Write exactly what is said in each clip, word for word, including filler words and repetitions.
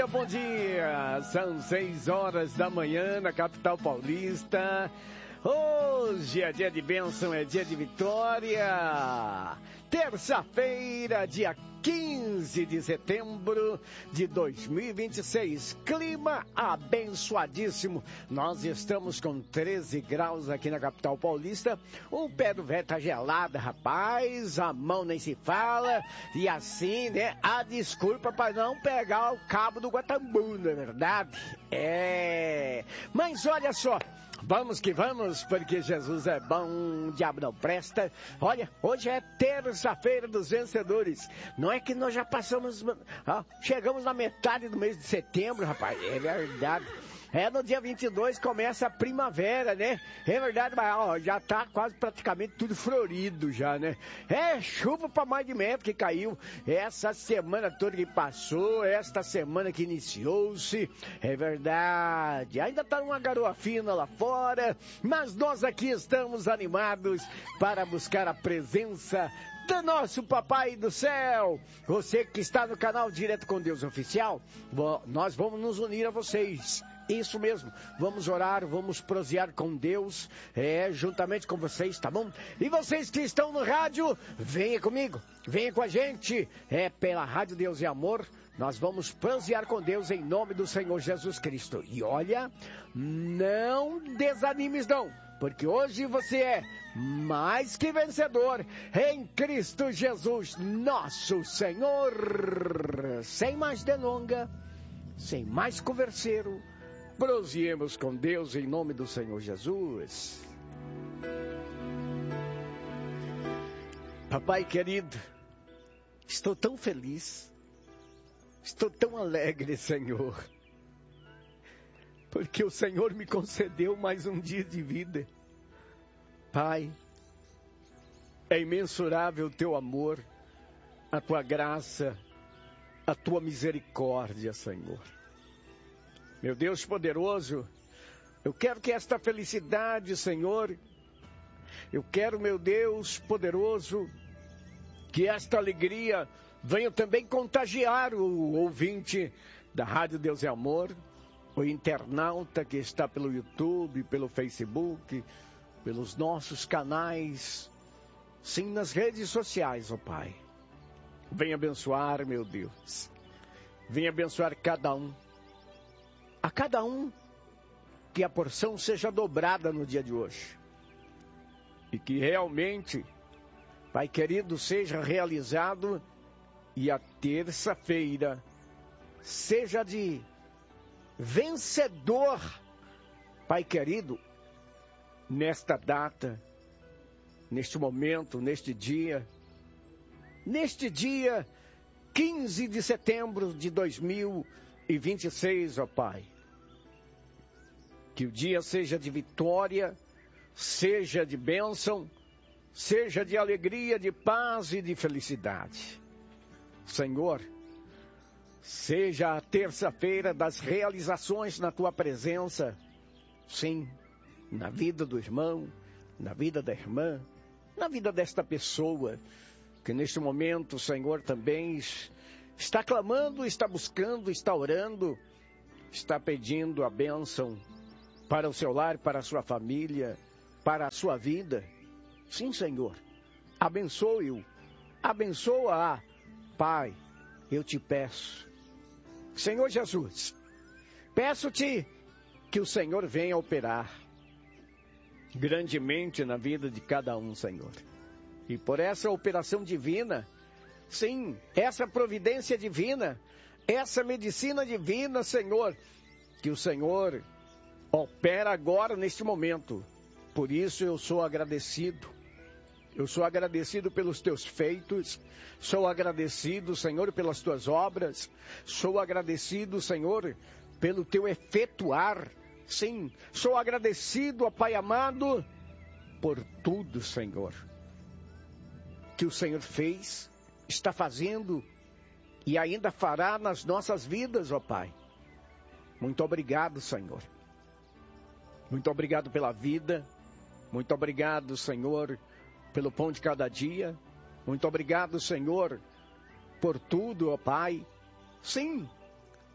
dia, bom dia. São seis horas da manhã na capital paulista. Hoje é dia de bênção, é dia de vitória. Terça-feira, dia quinze de setembro de dois mil e vinte e seis. Clima abençoadíssimo. Nós estamos com treze graus aqui na capital paulista. O pé do velho tá gelado, rapaz. A mão nem se fala. E assim, né? A desculpa para não pegar o cabo do Guatambu, não é verdade? É. Mas olha só. Vamos que vamos, porque Jesus é bom, o diabo não presta. Olha, hoje é terça-feira dos vencedores. Não é que nós já passamos, ó, chegamos na metade do mês de setembro, rapaz. É verdade. É, no dia vinte e dois começa a primavera, né? É verdade, mas ó, já tá quase praticamente tudo florido já, né? É chuva pra mais de metro que caiu essa semana toda que passou, esta semana que iniciou-se. É verdade. Ainda tá uma garoa fina lá fora, mas nós aqui estamos animados para buscar a presença do nosso Papai do Céu. Você que está no canal Direto com Deus Oficial, nós vamos nos unir a vocês. Isso mesmo, vamos orar, vamos prosear com Deus, é, juntamente com vocês, tá bom? E vocês que estão no rádio, venha comigo, venha com a gente, é pela Rádio Deus e Amor, nós vamos prosear com Deus em nome do Senhor Jesus Cristo. E olha, não desanimes não, porque hoje você é mais que vencedor em Cristo Jesus, nosso Senhor. Sem mais delonga, sem mais converseiro, proseemos com Deus em nome do Senhor Jesus. Papai querido, estou tão feliz, estou tão alegre, Senhor, porque o Senhor me concedeu mais um dia de vida. Pai, é imensurável o teu amor, a tua graça, a tua misericórdia, Senhor. Meu Deus poderoso, eu quero que esta felicidade, Senhor, eu quero, meu Deus poderoso, que esta alegria venha também contagiar o ouvinte da Rádio Deus é Amor, o internauta que está pelo YouTube, pelo Facebook, pelos nossos canais, sim, nas redes sociais, ó Pai. Venha abençoar, meu Deus, venha abençoar cada um. A cada um, que a porção seja dobrada no dia de hoje. E que realmente, Pai querido, seja realizado e a terça-feira seja de vencedor, Pai querido, nesta data, neste momento, neste dia, neste dia quinze de setembro de dois mil e vinte e seis, ó Pai. Que o dia seja de vitória, seja de bênção, seja de alegria, de paz e de felicidade. Senhor, seja a terça-feira das realizações na tua presença, sim, na vida do irmão, na vida da irmã, na vida desta pessoa, que neste momento, Senhor, também está clamando, está buscando, está orando, está pedindo a bênção para o seu lar, para a sua família, para a sua vida. Sim, Senhor, abençoe-o, abençoa-a. Pai, eu te peço, Senhor Jesus, peço-te que o Senhor venha operar grandemente na vida de cada um, Senhor. E por essa operação divina, sim, essa providência divina, essa medicina divina, Senhor, que o Senhor opera agora neste momento. Por isso eu sou agradecido. Eu sou agradecido pelos teus feitos. Sou agradecido, Senhor, pelas tuas obras. Sou agradecido, Senhor, pelo teu efetuar. Sim, sou agradecido, ó Pai amado, por tudo, Senhor, que o Senhor fez, está fazendo e ainda fará nas nossas vidas, ó Pai. Muito obrigado, Senhor. Muito obrigado pela vida. Muito obrigado, Senhor, pelo pão de cada dia. Muito obrigado, Senhor, por tudo, ó Pai. Sim,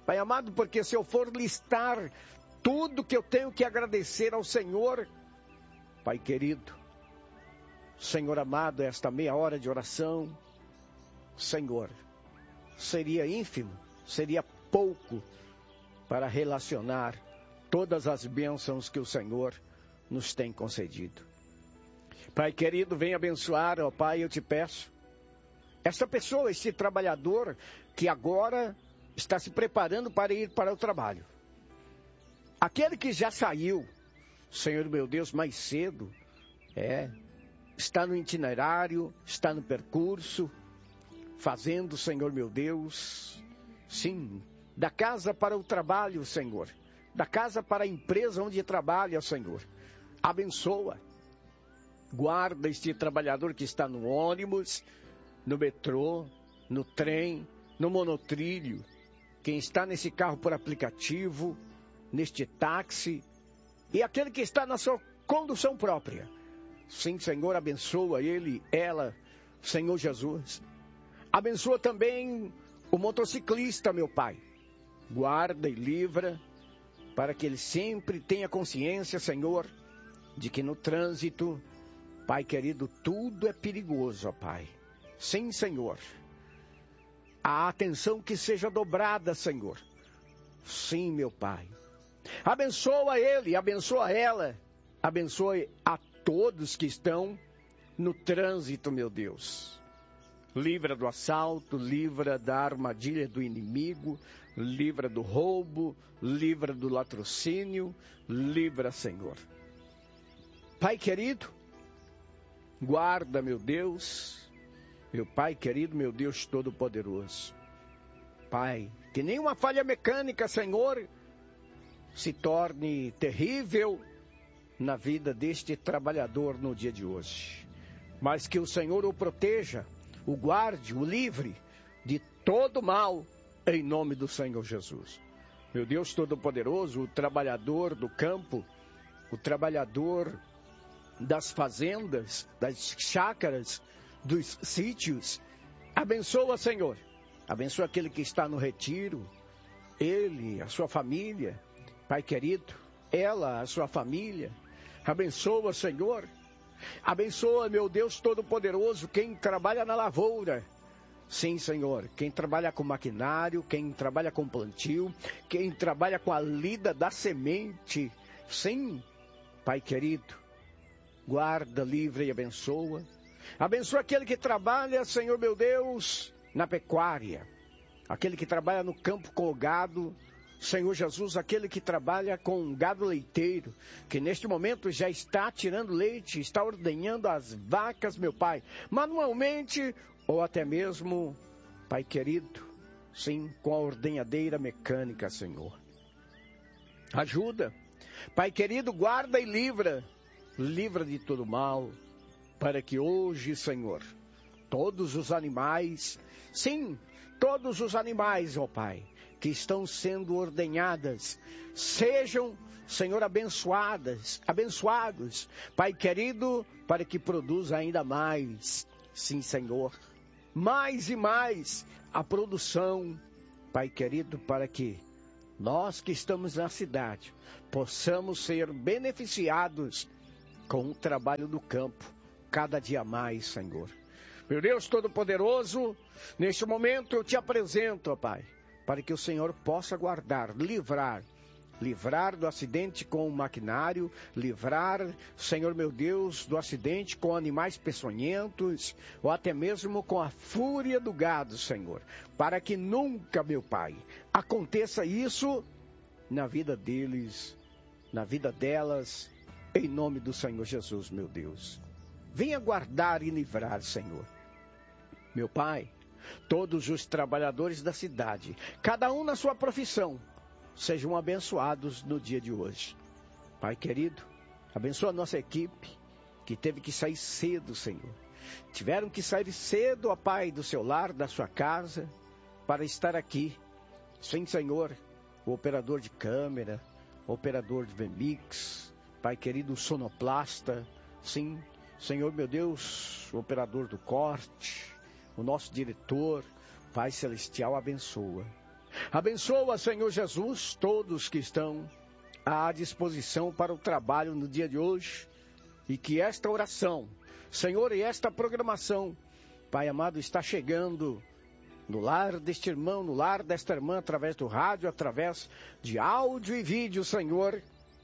Pai amado, porque se eu for listar tudo que eu tenho que agradecer ao Senhor, Pai querido, Senhor amado, esta meia hora de oração, Senhor, seria ínfimo, seria pouco para relacionar todas as bênçãos que o Senhor nos tem concedido. Pai querido, vem abençoar, ó Pai, eu te peço, esta pessoa, este trabalhador que agora está se preparando para ir para o trabalho. Aquele que já saiu, Senhor meu Deus, mais cedo, é, está no itinerário, está no percurso, fazendo, Senhor meu Deus, sim, da casa para o trabalho, Senhor, da casa para a empresa onde trabalha, Senhor. Abençoa, guarda este trabalhador que está no ônibus, no metrô, no trem, no monotrilho, quem está nesse carro por aplicativo, neste táxi, e aquele que está na sua condução própria. Sim, Senhor, abençoa ele, ela, Senhor Jesus. Abençoa também o motociclista, meu Pai. Guarda e livra, para que ele sempre tenha consciência, Senhor, de que no trânsito, Pai querido, tudo é perigoso, ó Pai. Sim, Senhor. A atenção que seja dobrada, Senhor. Sim, meu Pai. Abençoa ele, abençoa ela, abençoe a todos que estão no trânsito, meu Deus. Livra do assalto, livra da armadilha do inimigo, livra do roubo, livra do latrocínio, livra, Senhor. Pai querido, guarda, meu Deus, meu Pai querido, meu Deus Todo-Poderoso. Pai, que nenhuma falha mecânica, Senhor, se torne terrível na vida deste trabalhador no dia de hoje. Mas que o Senhor o proteja, o guarde, o livre de todo mal, em nome do Senhor Jesus. Meu Deus Todo-Poderoso, o trabalhador do campo, o trabalhador das fazendas, das chácaras, dos sítios, abençoa, Senhor. Abençoa aquele que está no retiro, ele, a sua família, Pai querido, ela, a sua família. Abençoa, Senhor. Abençoa, meu Deus Todo-Poderoso, quem trabalha na lavoura. Sim, Senhor, quem trabalha com maquinário, quem trabalha com plantio, quem trabalha com a lida da semente. Sim, Pai querido, guarda, livra e abençoa. Abençoa aquele que trabalha, Senhor meu Deus, na pecuária. Aquele que trabalha no campo com o gado. Senhor Jesus, aquele que trabalha com gado leiteiro, que neste momento já está tirando leite, está ordenhando as vacas, meu Pai, manualmente ou até mesmo, Pai querido, sim, com a ordenhadeira mecânica, Senhor. Ajuda, Pai querido, guarda e livra, livra de todo mal, para que hoje, Senhor, todos os animais, sim, todos os animais, ó Pai, que estão sendo ordenhadas, sejam, Senhor, abençoadas, abençoados, Pai querido, para que produza ainda mais, sim, Senhor, mais e mais a produção, Pai querido, para que nós que estamos na cidade possamos ser beneficiados com o trabalho do campo, cada dia mais, Senhor. Meu Deus Todo-Poderoso, neste momento eu te apresento, ó Pai, para que o Senhor possa guardar, livrar, livrar do acidente com o maquinário, livrar, Senhor meu Deus, do acidente com animais peçonhentos, ou até mesmo com a fúria do gado, Senhor, para que nunca, meu Pai, aconteça isso na vida deles, na vida delas, em nome do Senhor Jesus, meu Deus. Venha guardar e livrar, Senhor. Meu Pai, todos os trabalhadores da cidade, cada um na sua profissão, sejam abençoados no dia de hoje. Pai querido, abençoa a nossa equipe, que teve que sair cedo, Senhor. Tiveram que sair cedo, ó Pai, do seu lar, da sua casa, para estar aqui. Sim, Senhor, o operador de câmera, o operador de Vemix, Pai querido, o sonoplasta, sim, Senhor meu Deus, o operador do corte, o nosso diretor, Pai Celestial, abençoa. Abençoa, Senhor Jesus, todos que estão à disposição para o trabalho no dia de hoje. E que esta oração, Senhor, e esta programação, Pai amado, está chegando no lar deste irmão, no lar desta irmã, através do rádio, através de áudio e vídeo, Senhor.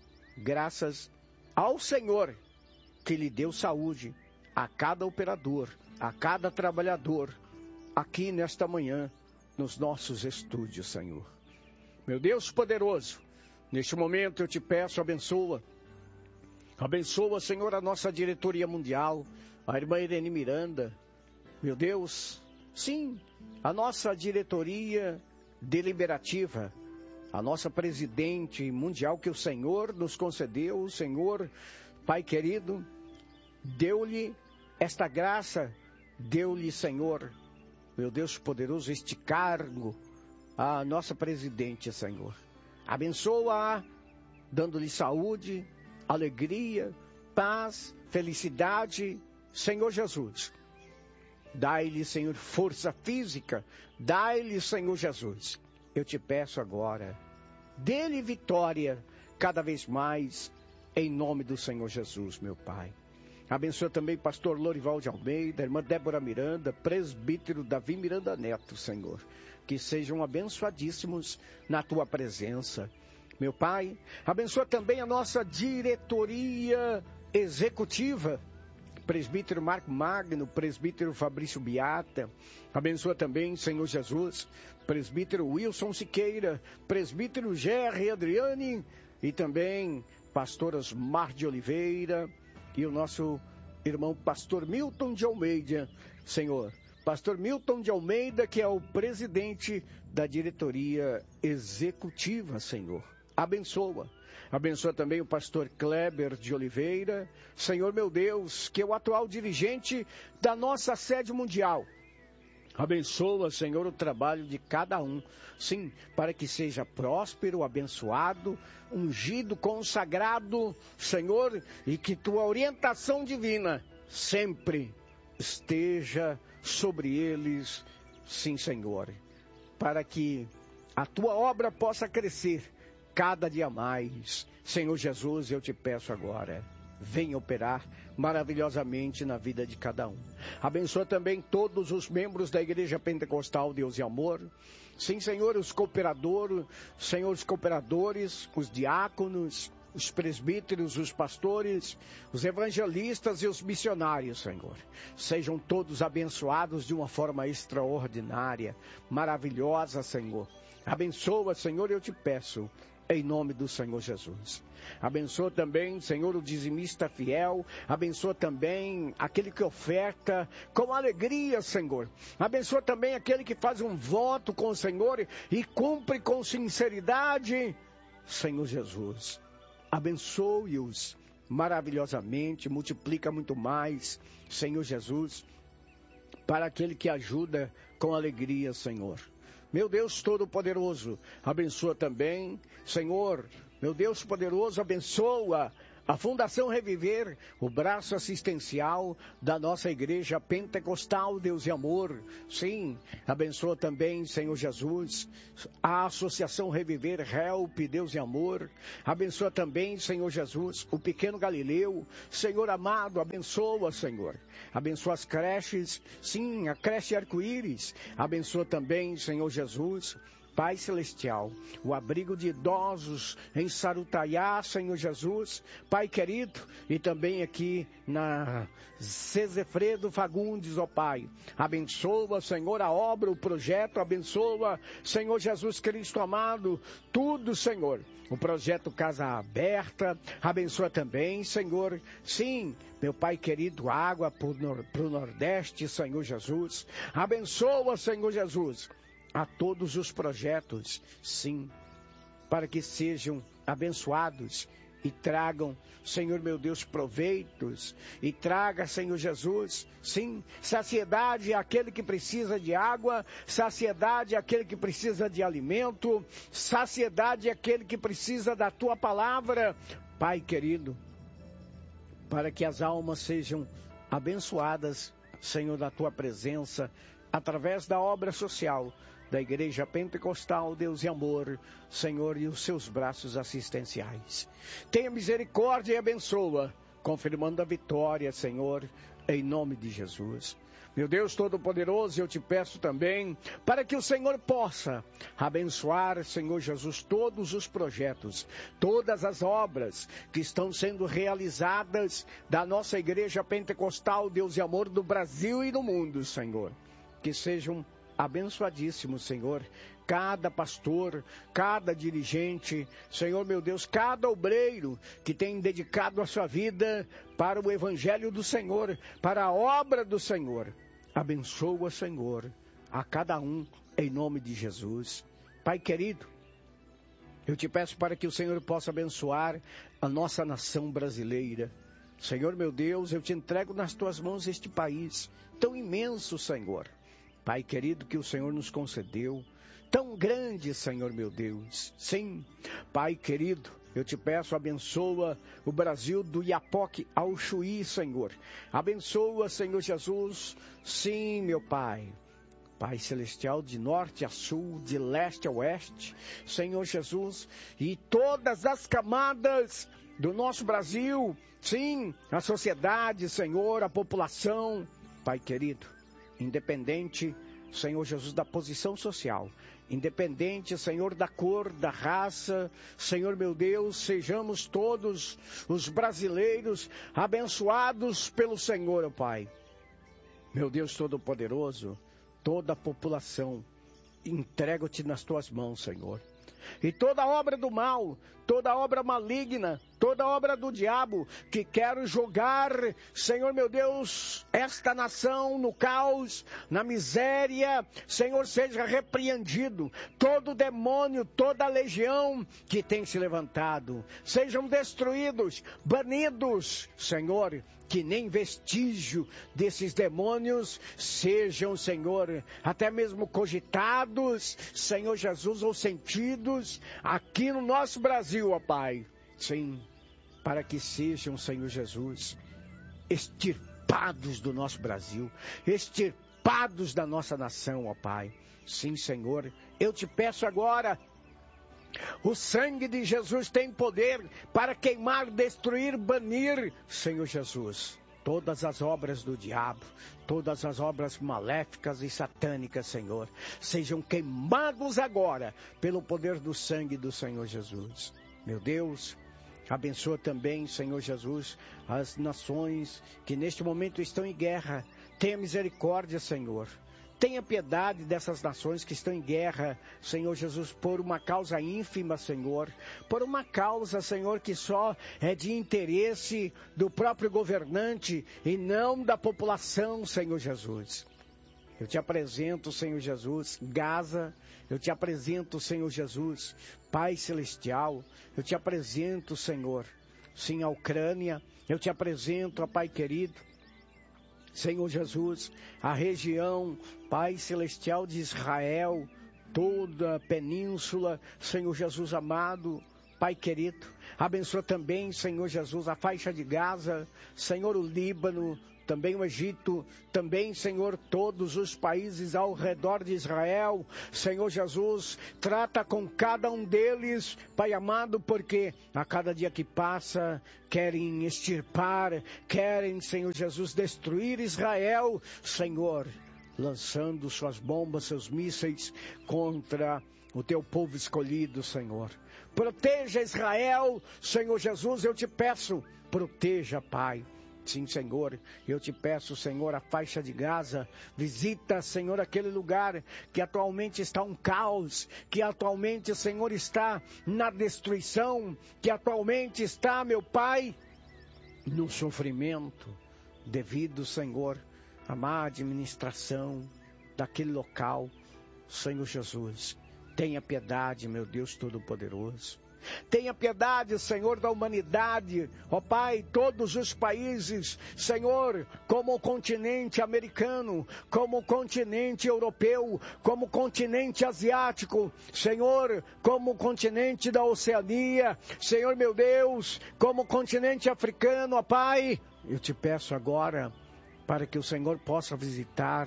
Graças ao Senhor que lhe deu saúde a cada operador, a cada trabalhador, aqui nesta manhã, nos nossos estúdios, Senhor. Meu Deus poderoso, neste momento eu te peço, abençoa. Abençoa, Senhor, a nossa diretoria mundial, a irmã Irene Miranda. Meu Deus, sim, a nossa diretoria deliberativa, a nossa presidente mundial que o Senhor nos concedeu, o Senhor, Pai querido, deu-lhe esta graça, deu-lhe, Senhor, meu Deus poderoso, este cargo, a nossa presidente, Senhor. Abençoa-a, dando-lhe saúde, alegria, paz, felicidade, Senhor Jesus. Dai-lhe, Senhor, força física, dai-lhe, Senhor Jesus. Eu te peço agora, dê-lhe vitória cada vez mais, em nome do Senhor Jesus, meu Pai. Abençoa também pastor Lorival de Almeida, irmã Débora Miranda, presbítero Davi Miranda Neto, Senhor. Que sejam abençoadíssimos na tua presença. Meu Pai, abençoa também a nossa diretoria executiva, presbítero Marco Magno, presbítero Fabrício Beata. Abençoa também, Senhor Jesus, presbítero Wilson Siqueira, presbítero Gerry Adriane e também pastoras Mar de Oliveira e o nosso irmão pastor Milton de Almeida, Senhor. Pastor Milton de Almeida, que é o presidente da diretoria executiva, Senhor. Abençoa. Abençoa também o pastor Kleber de Oliveira. Senhor meu Deus, que é o atual dirigente da nossa sede mundial. Abençoa, Senhor, o trabalho de cada um. Sim, para que seja próspero, abençoado, ungido, consagrado, Senhor, e que tua orientação divina sempre esteja sobre eles, sim, Senhor, para que a tua obra possa crescer cada dia mais. Senhor Jesus, eu te peço agora, venha operar maravilhosamente na vida de cada um. Abençoa também todos os membros da Igreja Pentecostal Deus e Amor. Sim, Senhor, os cooperadores, Senhor, os cooperadores, os diáconos, os presbíteros, os pastores, os evangelistas e os missionários, Senhor. Sejam todos abençoados de uma forma extraordinária, maravilhosa, Senhor. Abençoa, Senhor, eu te peço, em nome do Senhor Jesus. Abençoa também, Senhor, o dizimista fiel. Abençoa também aquele que oferta com alegria, Senhor. Abençoa também aquele que faz um voto com o Senhor e cumpre com sinceridade, Senhor Jesus. Abençoe-os maravilhosamente, multiplica muito mais, Senhor Jesus, para aquele que ajuda com alegria, Senhor. Meu Deus Todo-Poderoso, abençoa também, Senhor, meu Deus poderoso, abençoa a Fundação Reviver, o braço assistencial da nossa Igreja Pentecostal Deus e Amor. Sim, abençoa também, Senhor Jesus, a Associação Reviver, Help, Deus e Amor. Abençoa também, Senhor Jesus, o Pequeno Galileu. Senhor amado, abençoa, Senhor. Abençoa as creches, sim, a creche Arco-Íris. Abençoa também, Senhor Jesus, Pai Celestial, o abrigo de idosos em Sarutaiá, Senhor Jesus, Pai querido, e também aqui na Cezefredo Fagundes, ó Pai. Abençoa, Senhor, a obra, o projeto, abençoa, Senhor Jesus Cristo amado, tudo, Senhor. O projeto Casa Aberta, abençoa também, Senhor, sim, meu Pai querido, água para o Nordeste, Senhor Jesus. Abençoa, Senhor Jesus, a todos os projetos, sim, para que sejam abençoados e tragam, Senhor meu Deus, proveitos, e traga, Senhor Jesus, sim, saciedade àquele que precisa de água, saciedade àquele que precisa de alimento, saciedade àquele que precisa da tua palavra, Pai querido, para que as almas sejam abençoadas, Senhor, da tua presença, através da obra social, da Igreja Pentecostal Deus e Amor, Senhor, e os seus braços assistenciais. Tenha misericórdia e abençoa, confirmando a vitória, Senhor, em nome de Jesus. Meu Deus Todo-Poderoso, eu te peço também para que o Senhor possa abençoar, Senhor Jesus, todos os projetos, todas as obras que estão sendo realizadas da nossa Igreja Pentecostal Deus e Amor do Brasil e do mundo, Senhor. Que sejam abençoadíssimos, Senhor, cada pastor, cada dirigente, Senhor meu Deus, cada obreiro que tem dedicado a sua vida para o Evangelho do Senhor, para a obra do Senhor. Abençoa, Senhor, a cada um, em nome de Jesus. Pai querido, eu te peço para que o Senhor possa abençoar a nossa nação brasileira. Senhor meu Deus, eu te entrego nas tuas mãos este país tão imenso, Senhor. Pai querido, que o Senhor nos concedeu, tão grande, Senhor meu Deus. Sim, Pai querido, eu te peço, abençoa o Brasil do Iapoque ao Chuí, Senhor. Abençoa, Senhor Jesus, sim, meu Pai. Pai Celestial, de norte a sul, de leste a oeste, Senhor Jesus, e todas as camadas do nosso Brasil, sim, a sociedade, Senhor, a população, Pai querido, independente, Senhor Jesus, da posição social, independente, Senhor, da cor, da raça, Senhor meu Deus, sejamos todos os brasileiros abençoados pelo Senhor, ó Pai. Meu Deus Todo-Poderoso, toda a população, entrego-te nas tuas mãos, Senhor. E toda obra do mal, toda obra maligna, toda obra do diabo que quer jogar, Senhor meu Deus, esta nação no caos, na miséria, Senhor, seja repreendido. Todo demônio, toda legião que tem se levantado, sejam destruídos, banidos, Senhor. Que nem vestígio desses demônios sejam, Senhor, até mesmo cogitados, Senhor Jesus, ou sentidos aqui no nosso Brasil, ó Pai. Sim, para que sejam, Senhor Jesus, extirpados do nosso Brasil, extirpados da nossa nação, ó Pai. Sim, Senhor, eu te peço agora. O sangue de Jesus tem poder para queimar, destruir, banir, Senhor Jesus, todas as obras do diabo, todas as obras maléficas e satânicas, Senhor, sejam queimados agora pelo poder do sangue do Senhor Jesus. Meu Deus, abençoa também, Senhor Jesus, as nações que neste momento estão em guerra. Tenha misericórdia, Senhor. Tenha piedade dessas nações que estão em guerra, Senhor Jesus, por uma causa ínfima, Senhor. Por uma causa, Senhor, que só é de interesse do próprio governante e não da população, Senhor Jesus. Eu te apresento, Senhor Jesus, Gaza. Eu te apresento, Senhor Jesus, Pai Celestial. Eu te apresento, Senhor, sim, a Ucrânia. Eu te apresento, ó Pai querido, Senhor Jesus, a região, Pai Celestial de Israel, toda a península, Senhor Jesus amado, Pai querido, abençoa também, Senhor Jesus, a faixa de Gaza, Senhor, o Líbano, também o Egito, também, Senhor, todos os países ao redor de Israel. Senhor Jesus, trata com cada um deles, Pai amado, porque a cada dia que passa, querem extirpar, querem, Senhor Jesus, destruir Israel, Senhor, lançando suas bombas, seus mísseis contra o teu povo escolhido, Senhor. Proteja Israel, Senhor Jesus, eu te peço, proteja, Pai. Sim, Senhor, eu te peço, Senhor, a faixa de Gaza, visita, Senhor, aquele lugar que atualmente está um caos, que atualmente, Senhor, está na destruição, que atualmente está, meu Pai, no sofrimento, devido, Senhor, a má administração daquele local. Senhor Jesus, tenha piedade, meu Deus Todo-Poderoso. Tenha piedade, Senhor, da humanidade, ó Pai, todos os países, Senhor, como o continente americano, como o continente europeu, como o continente asiático, Senhor, como o continente da Oceania, Senhor meu Deus, como o continente africano, ó Pai, eu te peço agora, para que o Senhor possa visitar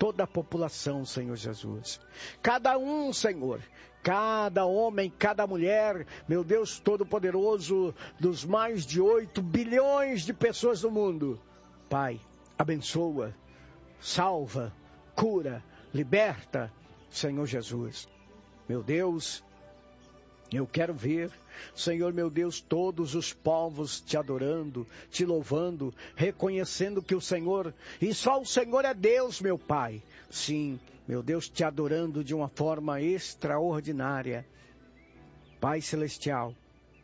toda a população, Senhor Jesus. Cada um, Senhor, cada homem, cada mulher, meu Deus Todo-Poderoso, dos mais de oito bilhões de pessoas do mundo. Pai, abençoa, salva, cura, liberta, Senhor Jesus. Meu Deus, eu quero ver, Senhor meu Deus, todos os povos te adorando, te louvando, reconhecendo que o Senhor, e só o Senhor é Deus, meu Pai. Sim, meu Deus, te adorando de uma forma extraordinária. Pai Celestial,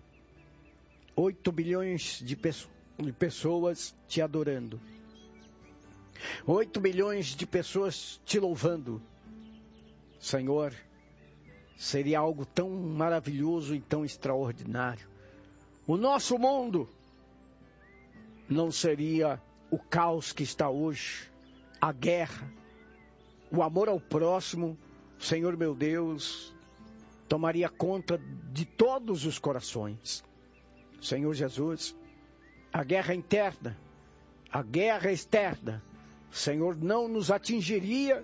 oito bilhões de, pe- de pessoas te adorando. oito bilhões de pessoas te louvando. Senhor, seria algo tão maravilhoso e tão extraordinário. O nosso mundo não seria o caos que está hoje, a guerra, o amor ao próximo. Senhor meu Deus, tomaria conta de todos os corações. Senhor Jesus, a guerra interna, a guerra externa, Senhor, não nos atingiria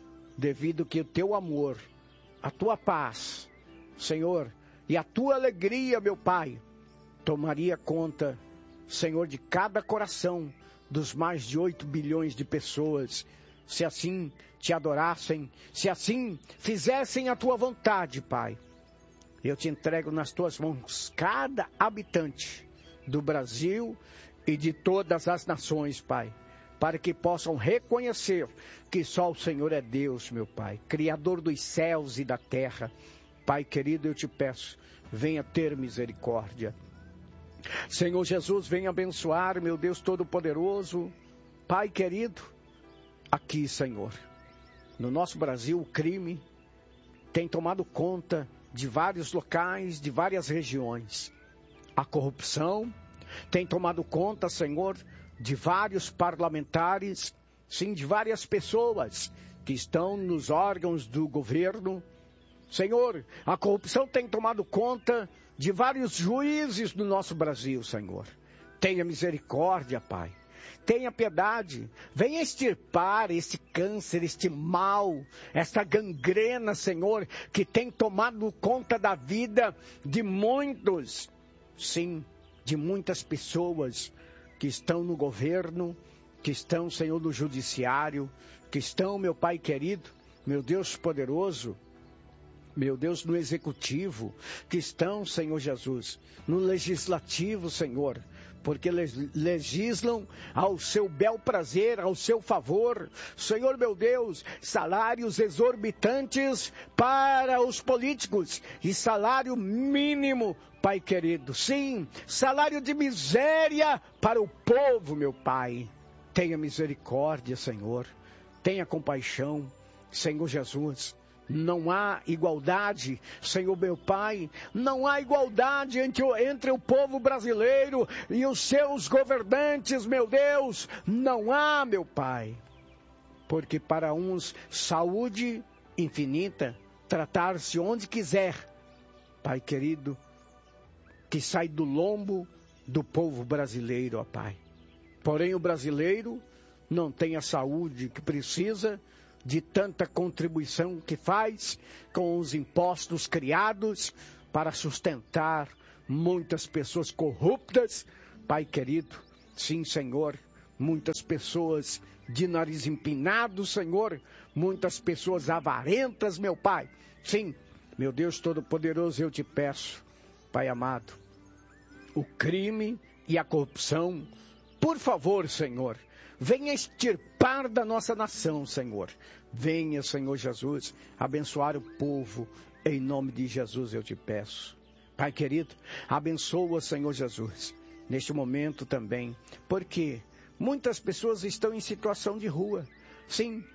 devido que o teu amor, a tua paz, Senhor, e a tua alegria, meu Pai, tomaria conta, Senhor, de cada coração dos mais de oito bilhões de pessoas, se assim te adorassem, se assim fizessem a tua vontade, Pai. Eu te entrego nas tuas mãos cada habitante do Brasil e de todas as nações, Pai, para que possam reconhecer que só o Senhor é Deus, meu Pai, Criador dos céus e da terra. Pai querido, eu te peço, venha ter misericórdia. Senhor Jesus, venha abençoar, meu Deus Todo-Poderoso. Pai querido, aqui, Senhor, no nosso Brasil, o crime tem tomado conta de vários locais, de várias regiões. A corrupção tem tomado conta, Senhor, de vários parlamentares, sim, de várias pessoas que estão nos órgãos do governo. Senhor, a corrupção tem tomado conta de vários juízes do nosso Brasil, Senhor. Tenha misericórdia, Pai. Tenha piedade. Venha extirpar esse câncer, este mal, essa gangrena, Senhor, que tem tomado conta da vida de muitos, sim, de muitas pessoas que estão no governo, que estão, Senhor, no judiciário, que estão, meu Pai querido, meu Deus poderoso, meu Deus, no executivo, que estão, Senhor Jesus, no legislativo, Senhor, porque legislam ao seu bel prazer, ao seu favor. Senhor, meu Deus, salários exorbitantes para os políticos e salário mínimo, Pai querido. Sim, salário de miséria para o povo, meu Pai. Tenha misericórdia, Senhor. Tenha compaixão, Senhor Jesus. Não há igualdade, Senhor meu Pai, não há igualdade entre o, entre o povo brasileiro e os seus governantes, meu Deus, não há, meu Pai. Porque para uns, saúde infinita, tratar-se onde quiser, Pai querido, que sai do lombo do povo brasileiro, ó Pai. Porém o brasileiro não tem a saúde que precisa, de tanta contribuição que faz com os impostos criados para sustentar muitas pessoas corruptas. Pai querido, sim, Senhor, muitas pessoas de nariz empinado, Senhor, muitas pessoas avarentas, meu Pai. Sim, meu Deus Todo-Poderoso, eu te peço, Pai amado, o crime e a corrupção, por favor, Senhor, venha extirpar da nossa nação, Senhor. Venha, Senhor Jesus, abençoar o povo. Em nome de Jesus eu te peço. Pai querido, abençoa, Senhor Jesus, neste momento também. Porque muitas pessoas estão em situação de rua. Sim,